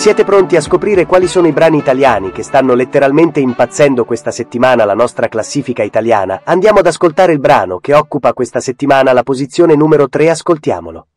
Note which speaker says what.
Speaker 1: Siete pronti a scoprire quali sono i brani italiani che stanno letteralmente impazzendo questa settimana la nostra classifica italiana? Andiamo ad ascoltare il brano che occupa questa settimana la posizione numero 3, ascoltiamolo.